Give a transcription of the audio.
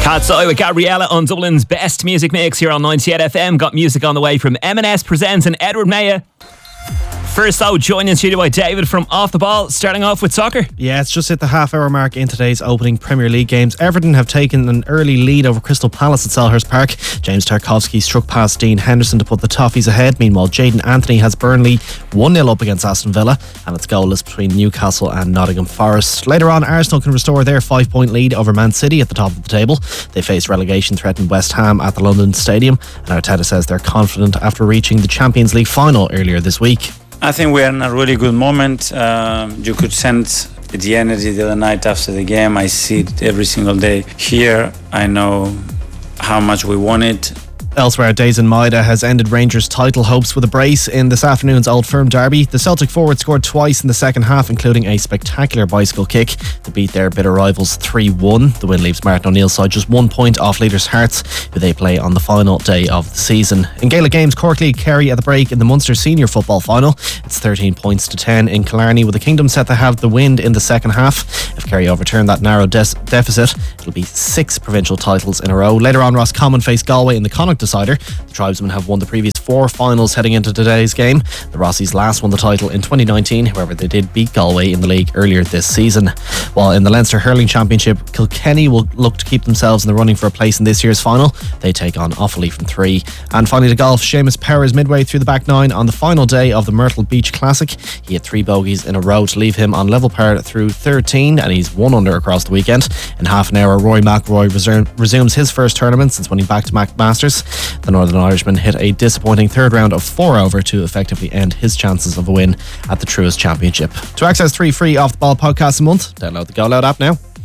Cat's Eye with Gabriella on Dublin's best music mix here on 98 FM. Got music on the way from M&S Presents and Edward Maya. First though, joined in studio by David from Off the Ball, starting off with soccer. Yeah, it's just hit the half-hour mark in today's opening Premier League games. Everton have taken an early lead over Crystal Palace at Selhurst Park. James Tarkowski struck past Dean Henderson to put the Toffees ahead. Meanwhile, Jayden Anthony has Burnley 1-0 up against Aston Villa, and it's goalless between Newcastle and Nottingham Forest. Later on, Arsenal can restore their 5-point lead over Man City at the top of the table. They face relegation-threatened West Ham at the London Stadium, and Arteta says they're confident after reaching the Champions League final earlier this week. I think we're in a really good moment. You could sense the energy the other night after the game. I see it every single day here. I know how much we want it. Elsewhere, Dazen Maida has ended Rangers' title hopes with a brace in this afternoon's Old Firm derby. The Celtic forward scored twice in the second half, including a spectacular bicycle kick to beat their bitter rivals 3-1. The win leaves Martin O'Neill's side just 1 point off leaders Hearts, who they play on the final day of the season. In Gaelic games, Cork League Kerry at the break in the Munster Senior Football Final. It's 13 points to 10 in Killarney, with the Kingdom set to have the wind in the second half. If Kerry overturn that narrow deficit, it'll be 6 provincial titles in a row. Later on, Roscommon face Galway in the Connacht decider. The Tribesmen have won the previous 4 finals heading into today's game. The Rossies last won the title in 2019, however they did beat Galway in the league earlier this season. While in the Leinster Hurling Championship, Kilkenny will look to keep themselves in the running for a place in this year's final. They take on Offaly from 3. And finally to golf, Seamus Power is midway through the back 9 on the final day of the Myrtle Beach Classic. He had 3 bogeys in a row to leave him on level par through 13, and he's 1 under across the weekend. In half an hour, Rory McIlroy resumes his first tournament since winning back-to-back Masters. The Northern Irishman hit a disappointing third round of 4 over to effectively end his chances of a win at the Truist Championship. To access 3 free Off the Ball podcasts a month, download the Go Loud app now.